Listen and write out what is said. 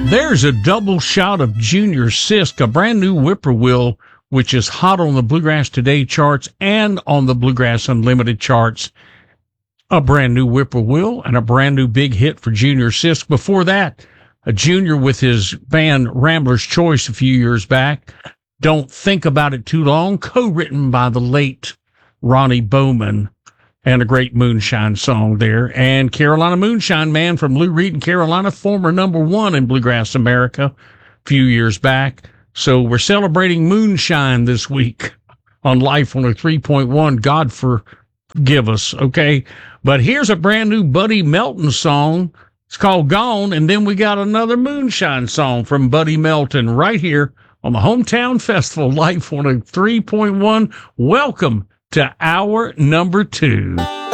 There's a double shot of Junior Sisk, a brand new whippoorwill, which is hot on the Bluegrass Today charts and on the Bluegrass Unlimited charts. A brand new whippoorwill and a brand new big hit for Junior Sisk. Before that, a junior with his band Rambler's Choice a few years back. Don't Think About It Too Long, co-written by the late Ronnie Bowman, and a great moonshine song there. And Carolina Moonshine Man from Lou Reed and Carolina, former #1 in Bluegrass America a few years back. So we're celebrating moonshine this week on Life 103.1. God forgive us, okay? But here's a brand new Buddy Melton song. It's called Gone, and then we got another moonshine song from Buddy Melton right here on the Hometown Festival, Life 103.1. Welcome to hour number 2.